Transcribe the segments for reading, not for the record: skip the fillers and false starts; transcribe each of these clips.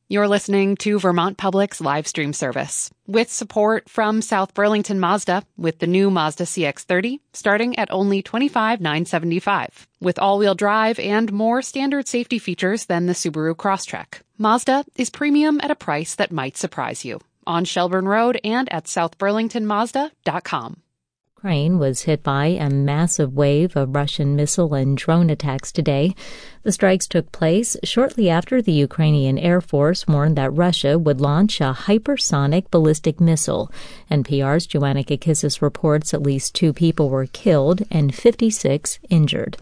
You're listening to Vermont Public's live stream service with support from South Burlington Mazda with the new Mazda CX-30 starting at only $25,975 with all-wheel drive and more standard safety features than the Subaru Crosstrek. Mazda is premium at a price that might surprise you on Shelburne Road and at southburlingtonmazda.com. Ukraine was hit by a massive wave of Russian missile and drone attacks today. The strikes took place shortly after the Ukrainian Air Force warned that Russia would launch a hypersonic ballistic missile. NPR's Joanna Kakissis reports at least 2 people were killed and 56 injured.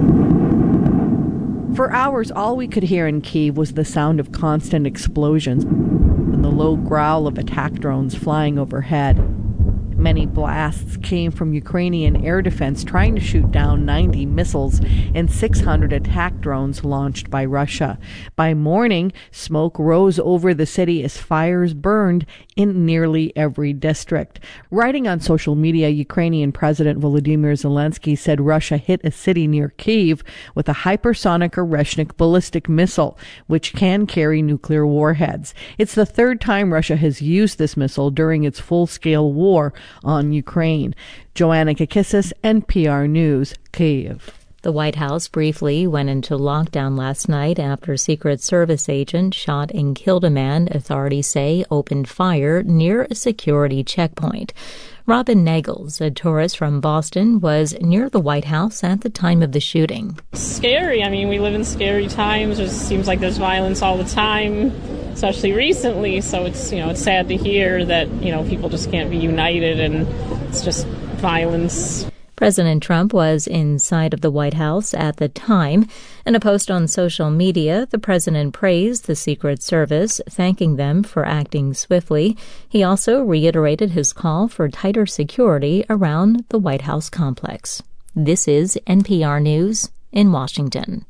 For hours, all we could hear in Kyiv was the sound of constant explosions and the low growl of attack drones flying overhead. Many blasts came from Ukrainian air defense trying to shoot down 90 missiles and 600 attack drones launched by Russia. By morning, smoke rose over the city as fires burned in nearly every district. Writing on social media, Ukrainian President Volodymyr Zelensky said Russia hit a city near Kyiv with a hypersonic Oreshnik ballistic missile, which can carry nuclear warheads. It's the third time Russia has used this missile during its full-scale war on Ukraine. Joanna Kakissis, NPR News, Kyiv. The White House briefly went into lockdown last night after a Secret Service agent shot and killed a man authorities say opened fire near a security checkpoint. Robin Nagels, a tourist from Boston, was near the White House at the time of the shooting. Scary. I mean, we live in scary times. It seems like there's violence all the time, especially recently. So it's sad to hear that, people just can't be united and it's just violence. President Trump was inside of the White House at the time. In a post on social media, the president praised the Secret Service, thanking them for acting swiftly. He also reiterated his call for tighter security around the White House complex. This is NPR News in Washington.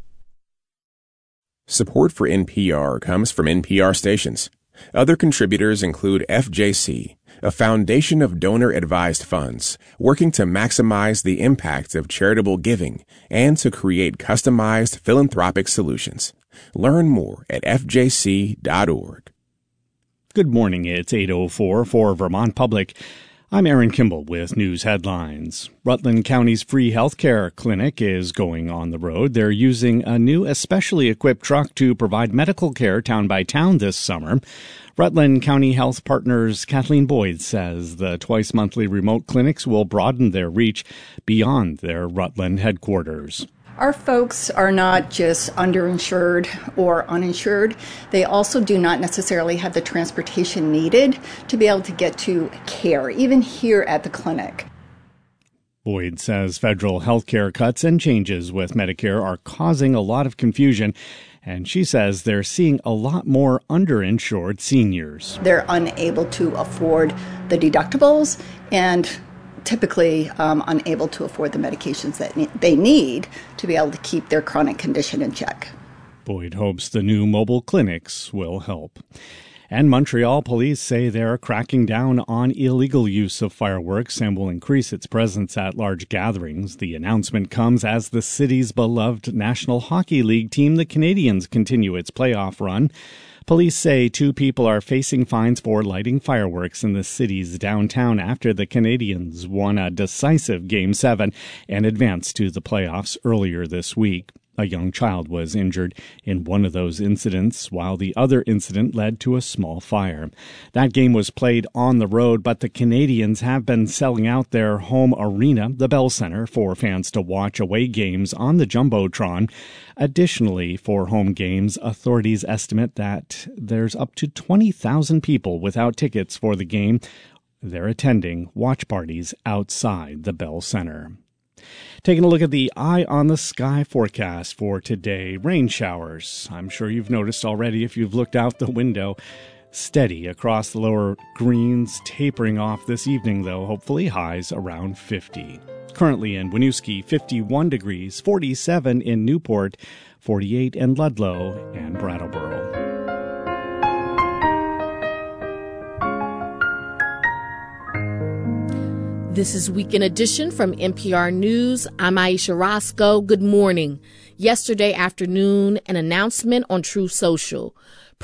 Support for NPR comes from NPR stations. Other contributors include FJC, a foundation of donor-advised funds working to maximize the impact of charitable giving and to create customized philanthropic solutions. Learn more at fjc.org. Good morning. It's 8:04 for Vermont Public. I'm Aaron Kimball with news headlines. Rutland County's free healthcare clinic is going on the road. They're using a new especially equipped truck to provide medical care town by town this summer. Rutland County Health Partners Kathleen Boyd says the twice-monthly remote clinics will broaden their reach beyond their Rutland headquarters. Our folks are not just underinsured or uninsured. They also do not necessarily have the transportation needed to be able to get to care, even here at the clinic. Boyd says federal health care cuts and changes with Medicare are causing a lot of confusion, and she says they're seeing a lot more underinsured seniors. They're unable to afford the deductibles and typically unable to afford the medications that they need to be able to keep their chronic condition in check. Boyd hopes the new mobile clinics will help. And Montreal police say they're cracking down on illegal use of fireworks and will increase its presence at large gatherings. The announcement comes as the city's beloved National Hockey League team, the Canadiens, continue its playoff run. Police say 2 people are facing fines for lighting fireworks in the city's downtown after the Canadiens won a decisive Game 7 and advanced to the playoffs earlier this week. A young child was injured in one of those incidents, while the other incident led to a small fire. That game was played on the road, but the Canadiens have been selling out their home arena, the Bell Center, for fans to watch away games on the Jumbotron. Additionally, for home games, authorities estimate that there's up to 20,000 people without tickets for the game. They're attending watch parties outside the Bell Center. Taking a look at the eye on the sky forecast for today. Rain showers. I'm sure you've noticed already if you've looked out the window. Steady across the lower Greens, tapering off this evening, though. Hopefully highs around 50. Currently in Winooski, 51 degrees, 47 in Newport, 48 in Ludlow and Brattleboro. This is Weekend Edition from NPR News. I'm Aisha Roscoe. Good morning. Yesterday afternoon, an announcement on Truth Social.